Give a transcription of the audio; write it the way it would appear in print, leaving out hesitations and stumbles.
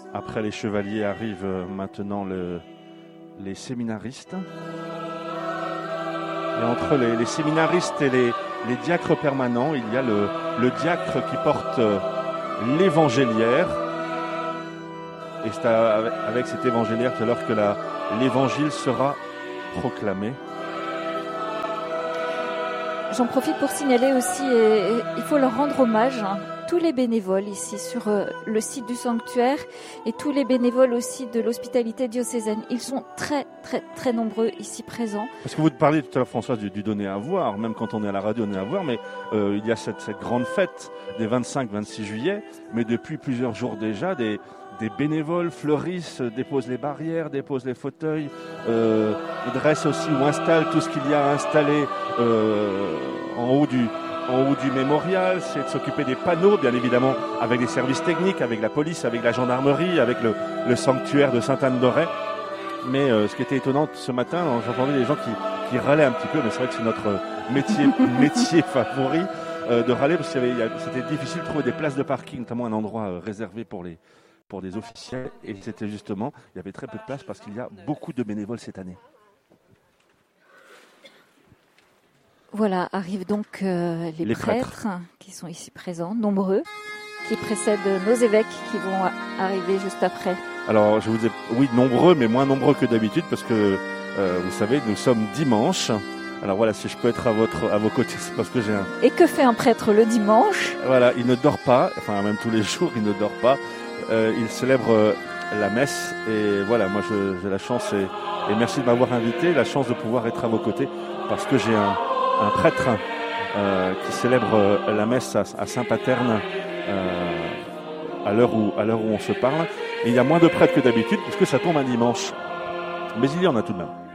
Après les chevaliers arrivent maintenant les séminaristes. Et entre les séminaristes et les diacres permanents, il y a le diacre qui porte l'évangéliaire. Et c'est avec cet évangéliaire tout à l'heure que l'évangile sera proclamé. J'en profite pour signaler aussi, et il faut leur rendre hommage, tous les bénévoles ici sur le site du sanctuaire et tous les bénévoles aussi de l'hospitalité diocésaine. Ils sont très, très, très nombreux ici présents. Parce que vous parliez tout à l'heure, Françoise, du donner à voir. Même quand on est à la radio, on est à voir. Mais il y a cette grande fête des 25-26 juillet. Mais depuis plusieurs jours déjà, des bénévoles fleurissent, déposent les barrières, déposent les fauteuils, dressent aussi ou installent tout ce qu'il y a à installer en haut du mémorial. C'est de s'occuper des panneaux, bien évidemment, avec les services techniques, avec la police, avec la gendarmerie, avec le sanctuaire de Sainte-Anne-d'Auray. Mais ce qui était étonnant ce matin, j'entendais des gens qui râlaient un petit peu, mais c'est vrai que c'est notre métier favori de râler, parce que c'était difficile de trouver des places de parking, notamment un endroit réservé pour des officiels, et c'était justement, il y avait très peu de place parce qu'il y a beaucoup de bénévoles cette année. Voilà, arrivent donc les prêtres qui sont ici présents, nombreux, qui précèdent nos évêques qui vont arriver juste après. Alors, je vous dis, oui, nombreux, mais moins nombreux que d'habitude, parce que, vous savez, nous sommes dimanche. Alors voilà, si je peux être à vos côtés, c'est parce que j'ai un... Et que fait un prêtre le dimanche ? Voilà, il ne dort pas, enfin même tous les jours, il ne dort pas. Il célèbre la messe, et voilà, moi j'ai la chance, et merci de m'avoir invité, la chance de pouvoir être à vos côtés, parce que j'ai un prêtre qui célèbre la messe à Saint-Paterne à l'heure où on se parle. Et il y a moins de prêtres que d'habitude, puisque ça tombe un dimanche. Mais il y en a tout de même.